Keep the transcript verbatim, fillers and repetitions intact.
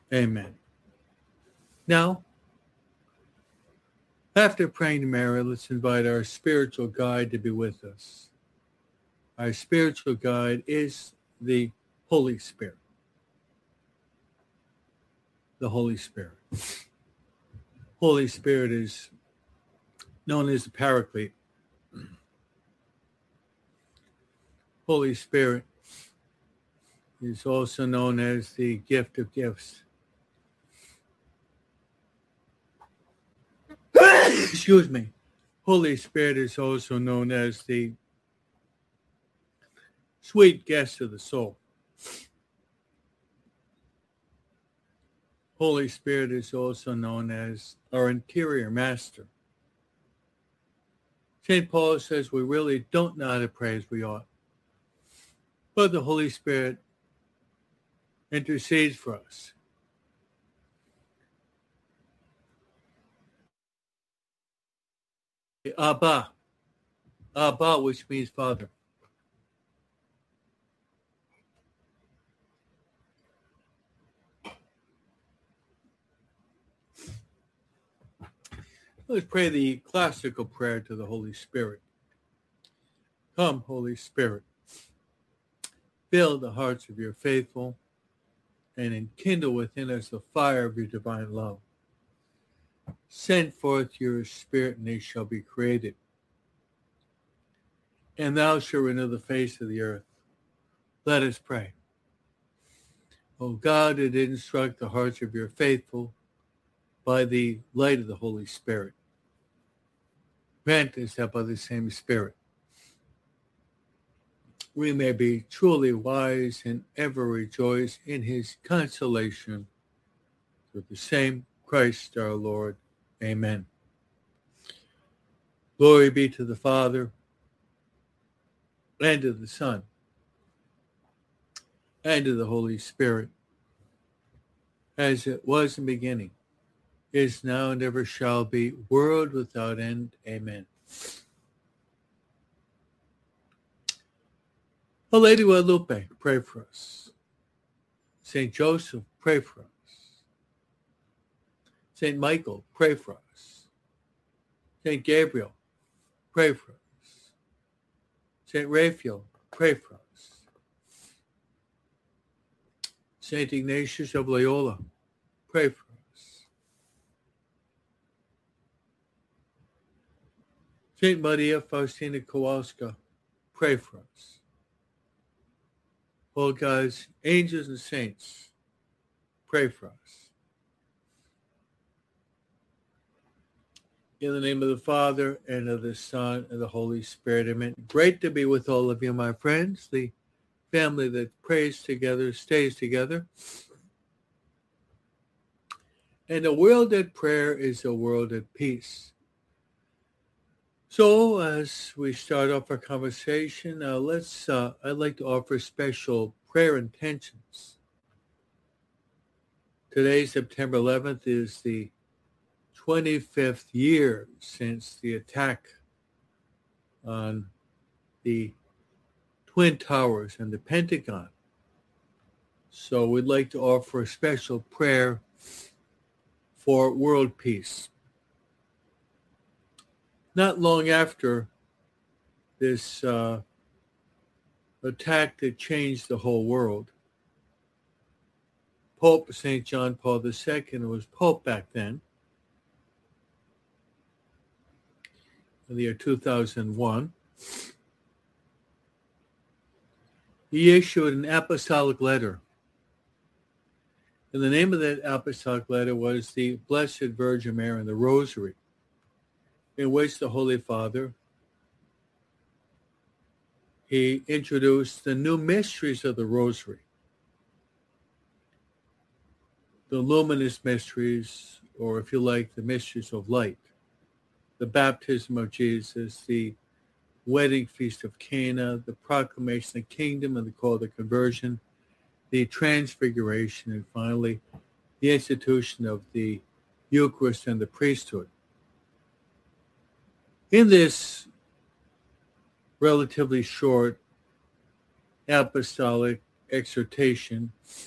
Amen. Now, after praying to Mary, let's invite our spiritual guide to be with us. Our spiritual guide is the Holy Spirit. The Holy Spirit. Holy Spirit is known as the Paraclete. Holy Spirit is also known as the gift of gifts. Excuse me. Holy Spirit is also known as the sweet guest of the soul. Holy Spirit is also known as our interior master. Saint Paul says we really don't know how to pray as we ought, but the Holy Spirit intercedes for us. Abba, Abba, which means Father. Let's pray the classical prayer to the Holy Spirit. Come, Holy Spirit, fill the hearts of your faithful and enkindle within us the fire of your divine love. Send forth your Spirit, and they shall be created. And thou shalt renew the face of the earth. Let us pray. O God, who did instruct the hearts of your faithful by the light of the Holy Spirit, grant us that by the same Spirit we may be truly wise and ever rejoice in his consolation through the same Christ our Lord. Amen. Glory be to the Father, and to the Son, and to the Holy Spirit, as it was in the beginning, is now, and ever shall be, world without end. Amen. Our Lady of Guadalupe, pray for us. Saint Joseph, pray for us. Saint Michael, pray for us. Saint Gabriel, pray for us. Saint Raphael, pray for us. Saint Ignatius of Loyola, pray for us. Saint Maria Faustina Kowalska, pray for us. All God's angels and saints, pray for us. In the name of the Father, and of the Son, and the Holy Spirit, amen. Great to be with all of you, my friends, the family that prays together, stays together. And a world at prayer is a world at peace. So as we start off our conversation, uh, let's, uh, I'd like to offer special prayer intentions. Today, September eleventh, is the twenty-fifth year since the attack on the Twin Towers and the Pentagon. So we'd like to offer a special prayer for world peace. Not long after this uh, attack that changed the whole world, Pope Saint John Paul the Second was Pope back then, in the year two thousand one. He issued an apostolic letter. And the name of that apostolic letter was the Blessed Virgin Mary and the Rosary, in which the Holy Father, he introduced the new mysteries of the Rosary, the luminous mysteries, or if you like, the mysteries of light, the baptism of Jesus, the wedding feast of Cana, the proclamation of the kingdom and the call to conversion, the transfiguration, and finally, the institution of the Eucharist and the priesthood. In this relatively short apostolic exhortation,